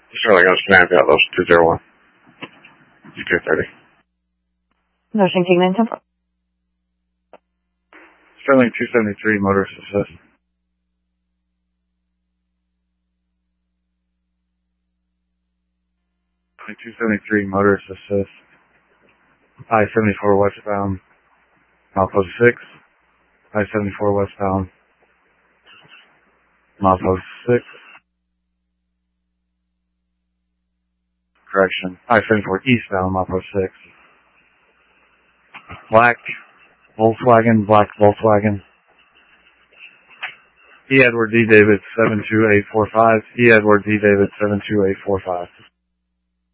Certainly going to snap out those 201. 230. Notion King 910. Sterling 273, motorist assist. 273, motorist assist. I-74 westbound, milepost 6. I-74 westbound, milepost 6. Correction. I-74 eastbound, milepost 6. Black Volkswagen. E. Edward D. David 72845. E. Edward D. David 72845.